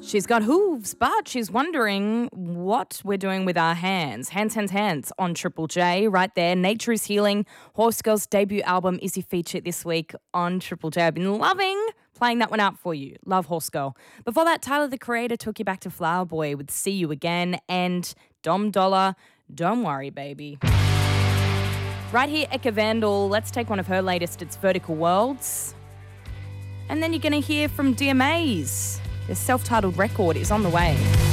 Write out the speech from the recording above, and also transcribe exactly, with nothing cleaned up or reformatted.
She's got hooves, but she's wondering what we're doing with our hands. Hands, hands, hands on Triple J right there. Nature is Healing. Horse Girl's debut album is your feature this week on Triple J. I've been loving playing that one out for you. Love Horse Girl. Before that, Tyler, the Creator, took you back to Flower Boy with See You Again, and Dom Dollar, Don't Worry Baby. Right here, Eka Vandal, let's take one of her latest. It's Vertical Worlds. And then you're going to hear from D M As. Their self-titled record is on the way.